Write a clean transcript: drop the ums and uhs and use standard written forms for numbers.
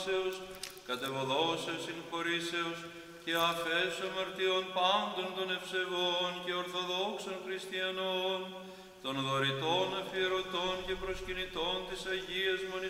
πράξεως, κατεβοδώσεως συγχωρήσεως και αφές αμαρτιών πάντων των ευσεβών και ορθοδόξων χριστιανών, των δωρητών, αφιερωτών και προσκυνητών της Αγίας Μονής